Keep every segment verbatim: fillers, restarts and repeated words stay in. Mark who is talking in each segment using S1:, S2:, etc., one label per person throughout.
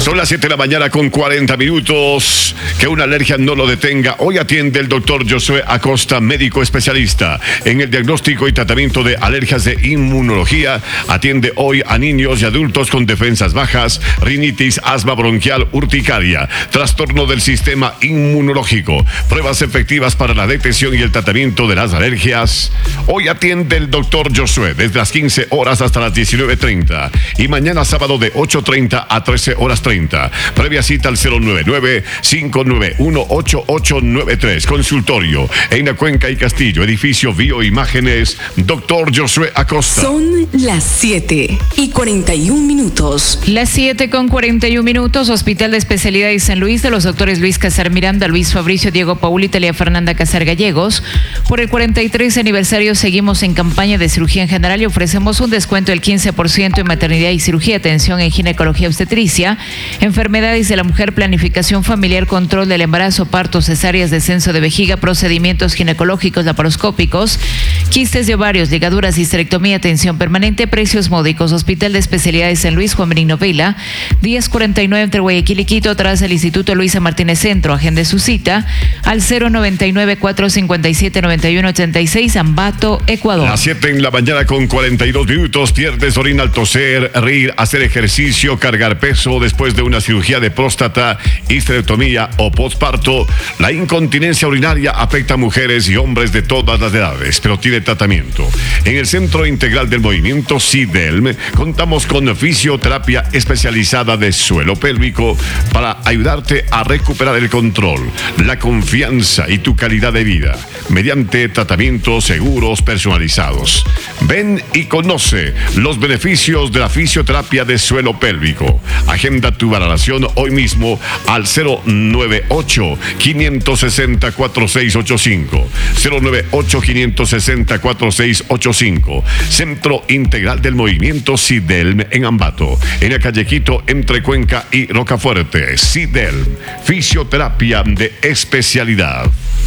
S1: Son las siete de la mañana con cuarenta minutos. Que una alergia no lo detenga. Hoy atiende el doctor Josué Acosta, médico especialista en el diagnóstico y tratamiento de alergias de inmunología. Atiende hoy a niños y adultos con defensas bajas, rinitis, asma bronquial, urticaria, trastorno del sistema inmunológico, pruebas efectivas para la detección y el tratamiento de las alergias. Hoy atiende el doctor Josué desde las quince horas hasta las diecinueve treinta y mañana sábado de ocho treinta a trece horas treinta. Previa cita al cero nueve nueve, cinco nueve uno, ocho ocho nueve tres. Consultorio en la Cuenca y Castillo, edificio Bioimágenes, doctor Josué Acosta.
S2: Son las siete y cuarenta y un minutos.
S3: Las siete con cuarenta y un minutos. Hospital de Especialidades San Luis de los doctores Luis Casar Miranda, Luis Fabricio, Diego Paul y Talia Fernanda Casar Gallegos. Por el cuarenta y tres aniversario seguimos en campaña de cirugía en general y ofrecemos un descuento del quince por ciento en maternidad y cirugía, atención en ginecología obstetricia, enfermedades de la mujer, planificación familiar, control del embarazo, partos, cesáreas, descenso de vejiga, procedimientos ginecológicos, laparoscópicos, quistes de ovarios, ligaduras, histerectomía, atención permanente, precios módicos. Hospital de Especialidades San Luis, Juan Benigno Vela, diez cuarenta y nueve entre Guayaquil y Quito, atrás del Instituto Luisa Martínez Centro. Agende su cita al cero noventa y nueve, cuatro cincuenta y siete, noventa y uno ochenta y seis, Ambato, Ecuador.
S1: Las siete en la mañana con cuarenta y dos minutos. Pierdes orina al toser, reír, hacer ejercicio, cargar peso después de una cirugía de próstata, histerectomía o posparto. La incontinencia urinaria afecta a mujeres y hombres de todas las edades, pero tiene tratamiento. En el Centro Integral del Movimiento SIDELM contamos con fisioterapia especializada de suelo pélvico para ayudarte a recuperar el control, la confianza y tu calidad de vida mediante tratamientos seguros personalizados. Ven y conoce los beneficios de la fisioterapia de suelo pélvico. Agenda tu valoración hoy mismo al cero nueve ocho, cinco seis cero, cuatro seis ocho cinco. cero nueve ocho, cinco seis cero, cuatro seis ocho cinco. Centro Integral del Movimiento SIDELM en Ambato, en la calle Quito, entre Cuenca y Rocafuerte. SIDELM, fisioterapia de especialidad.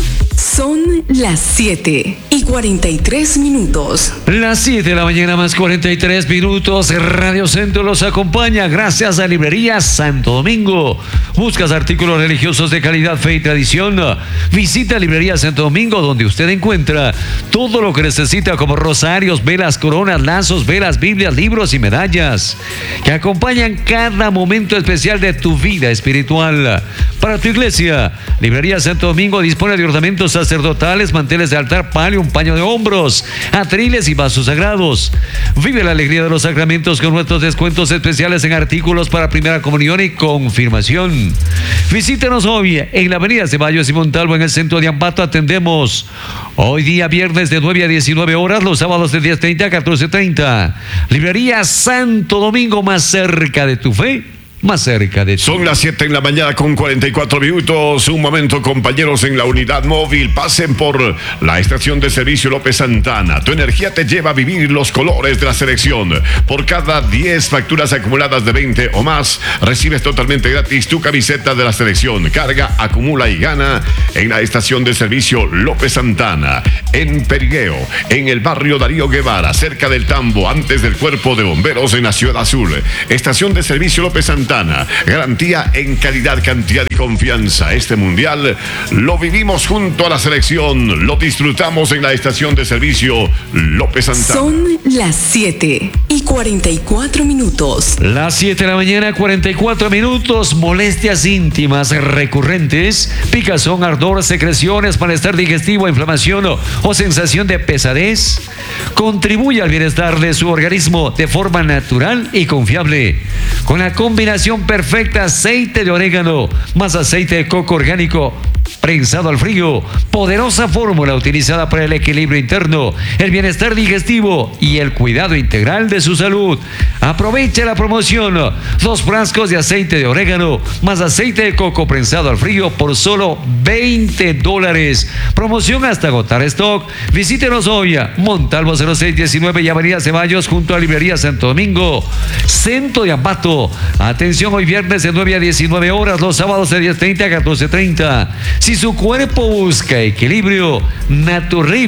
S2: Son las siete y cuarenta y tres minutos.
S4: Las siete de la mañana más cuarenta y tres minutos. Radio Centro los acompaña gracias a Librería Santo Domingo. ¿Buscas artículos religiosos de calidad, fe y tradición? Visita Librería Santo Domingo, donde usted encuentra todo lo que necesita, como rosarios, velas, coronas, lazos, velas, Biblias, libros y medallas que acompañan cada momento especial de tu vida espiritual. Para tu iglesia, Librería Santo Domingo dispone de ornamentos sacerdotales, manteles de altar, palio, un paño de hombros, atriles y vasos sagrados. Vive la alegría de los sacramentos con nuestros descuentos especiales en artículos para primera comunión y confirmación. Visítenos hoy en la avenida Ceballos y Montalvo, en el centro de Ambato. Atendemos hoy día viernes de nueve a diecinueve horas, los sábados de diez treinta a catorce treinta. Librería Santo Domingo, más cerca de tu fe, más cerca de ti.
S1: Son las siete en la mañana con cuarenta y cuatro minutos. Un momento, compañeros, en la unidad móvil. Pasen por la estación de servicio López Santana. Tu energía te lleva a vivir los colores de la selección. Por cada diez facturas acumuladas de veinte o más, recibes totalmente gratis tu camiseta de la selección. Carga, acumula y gana en la estación de servicio López Santana, en Perigueo, en el barrio Darío Guevara, cerca del Tambo, antes del Cuerpo de Bomberos en la Ciudad Azul. Estación de servicio López Santana. Garantía en calidad, cantidad y confianza. Este mundial lo vivimos junto a la selección. Lo disfrutamos en la estación de servicio López Santana.
S2: Son las siete y cuarenta y cuatro minutos.
S4: Las siete de la mañana, cuarenta y cuatro minutos. Molestias íntimas recurrentes, picazón, ardor, secreciones, malestar digestivo, inflamación o, o sensación de pesadez. Contribuye al bienestar de su organismo de forma natural y confiable. Con la combinación perfecta: aceite de orégano más aceite de coco orgánico prensado al frío. Poderosa fórmula utilizada para el equilibrio interno, el bienestar digestivo y el cuidado integral de su salud. Aprovecha la promoción: dos frascos de aceite de orégano más aceite de coco prensado al frío por solo veinte dólares. Promoción hasta agotar stock. Visítenos hoy a Montalvo cero seis diecinueve y Avenida Ceballos, junto a Librería Santo Domingo, Centro de Ambato. Atención, hoy viernes de nueve a diecinueve horas, los sábados de diez treinta a catorce treinta. Si su cuerpo busca equilibrio, Naturibs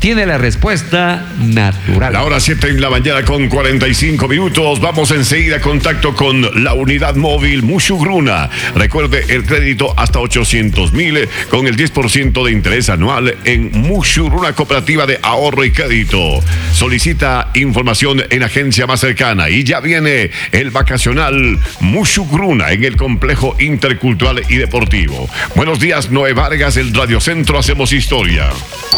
S4: tiene la respuesta natural.
S1: La hora siete en la mañana con cuarenta y cinco minutos. Vamos enseguida a contacto con la unidad móvil Musugruna. Recuerde el crédito hasta ochocientos mil con el diez por ciento de interés anual en Musugruna Cooperativa de Ahorro y Crédito. Solicita información en agencia más cercana y ya viene el vacacional Musugruna en el complejo intercultural y deportivo. Buenos días, Noé Vargas, el Radio Centro Hacemos Historia.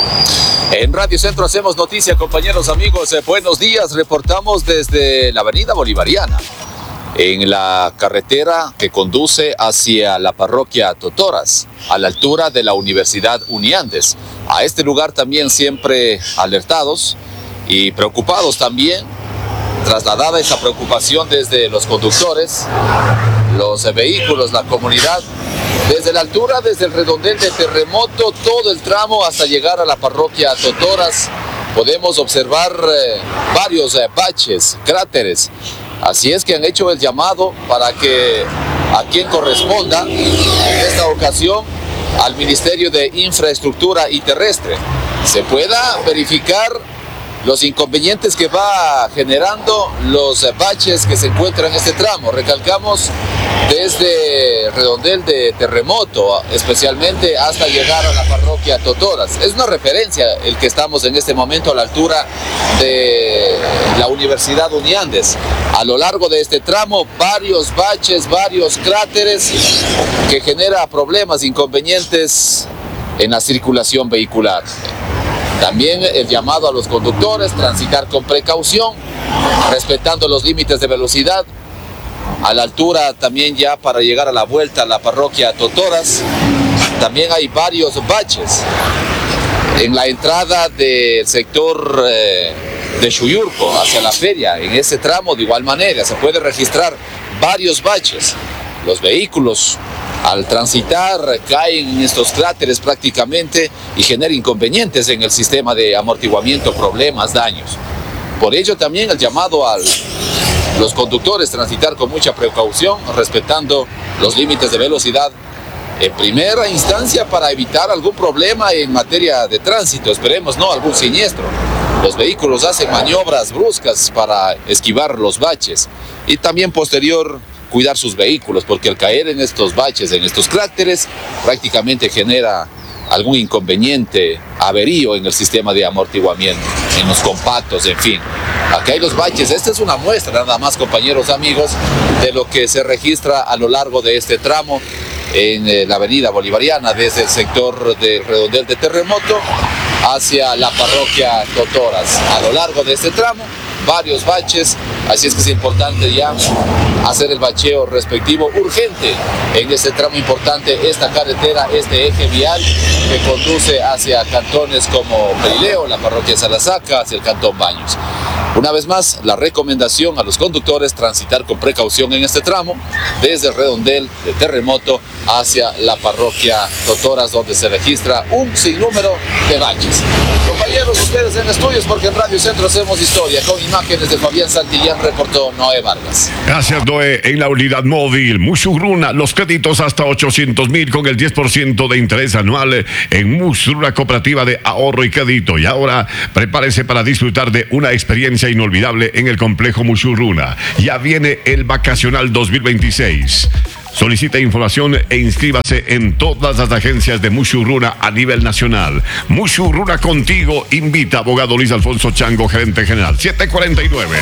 S5: En Radio Centro hacemos noticia, compañeros, amigos. Eh, buenos días, reportamos desde la avenida Bolivariana, en la carretera que conduce hacia la parroquia Totoras, a la altura de la Universidad Uniandes. A este lugar también siempre alertados y preocupados también, trasladada esa preocupación desde los conductores, los vehículos, la comunidad, desde la altura, desde el redondel de Terremoto, todo el tramo hasta llegar a la parroquia Totoras, podemos observar eh, varios eh, baches, cráteres. Así es que han hecho el llamado para que a quien corresponda, en esta ocasión, al Ministerio de Infraestructura y Terrestre, se pueda verificar los inconvenientes que va generando los baches que se encuentran en este tramo. Recalcamos desde redondel de Terremoto, especialmente hasta llegar a la parroquia Totoras. Es una referencia el que estamos en este momento a la altura de la Universidad Uniandes. A lo largo de este tramo, varios baches, varios cráteres que genera problemas, inconvenientes en la circulación vehicular. También el llamado a los conductores, transitar con precaución, respetando los límites de velocidad. A la altura también ya para llegar a la vuelta a la parroquia Totoras, también hay varios baches. En la entrada del sector eh, de Xuyurco hacia la feria, en ese tramo de igual manera se puede registrar varios baches. Los vehículos al transitar caen en estos cráteres prácticamente y generan inconvenientes en el sistema de amortiguamiento, problemas, daños. Por ello también el llamado a los conductores transitar con mucha precaución, respetando los límites de velocidad en primera instancia para evitar algún problema en materia de tránsito, esperemos no algún siniestro. Los vehículos hacen maniobras bruscas para esquivar los baches y también posterior cuidar sus vehículos, porque al caer en estos baches, en estos cráteres, prácticamente genera algún inconveniente, averío en el sistema de amortiguamiento, en los compactos, en fin. Acá hay los baches. Esta es una muestra nada más, compañeros, amigos, de lo que se registra a lo largo de este tramo en eh, la avenida Bolivariana, desde el sector del redondel de Terremoto hacia la parroquia Totoras. A lo largo de este tramo, varios baches, así es que es importante ya hacer el bacheo respectivo urgente en este tramo importante, esta carretera, este eje vial que conduce hacia cantones como Perileo, la parroquia de Salasaca, hacia el cantón Baños. Una vez más, la recomendación a los conductores transitar con precaución en este tramo desde el redondel de Terremoto hacia la parroquia Totoras, donde se registra un sinnúmero de baches. Compañeros, ustedes en estudios, porque en Radio Centro hacemos historia. Con imágenes de Fabián Santillán, reportó Noé Vargas.
S1: Gracias, Noé. En la unidad móvil Musugruna, los créditos hasta ochocientos mil con el diez por ciento de interés anual en Musugruna Cooperativa de Ahorro y Crédito. Y ahora prepárese para disfrutar de una experiencia inolvidable en el complejo Musugruna. Ya viene el vacacional dos mil veintiséis. Solicita información e inscríbase en todas las agencias de Musugruna a nivel nacional. Musugruna contigo, invita abogado Luis Alfonso Chango, gerente general. siete cuarenta y nueve.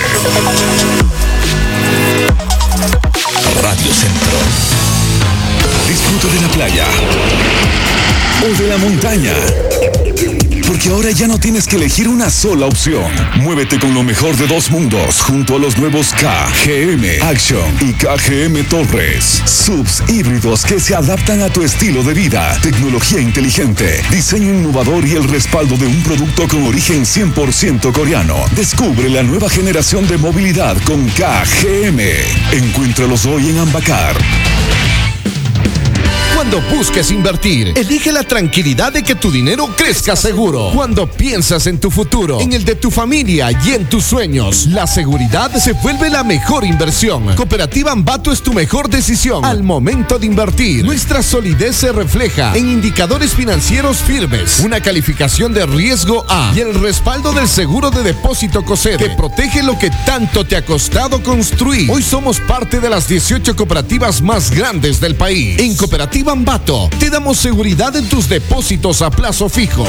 S6: Radio Centro. Disfruta de la playa o de la montaña. Porque ahora ya no tienes que elegir una sola opción. Muévete con lo mejor de dos mundos junto a los nuevos K G M Action y K G M Torres. Subs híbridos que se adaptan a tu estilo de vida. Tecnología inteligente, diseño innovador y el respaldo de un producto con origen cien por ciento coreano. Descubre la nueva generación de movilidad con K G M. Encuéntralos hoy en Ambacar.
S7: Cuando busques invertir, elige la tranquilidad de que tu dinero crezca seguro. Cuando piensas en tu futuro, en el de tu familia y en tus sueños, la seguridad se vuelve la mejor inversión. Cooperativa Ambato es tu mejor decisión al momento de invertir. Nuestra solidez se refleja en indicadores financieros firmes, una calificación de riesgo A y el respaldo del seguro de depósito COSEDE que protege lo que tanto te ha costado construir. Hoy somos parte de las dieciocho cooperativas más grandes del país. En Cooperativa Ambato te damos seguridad en tus depósitos a plazo fijo.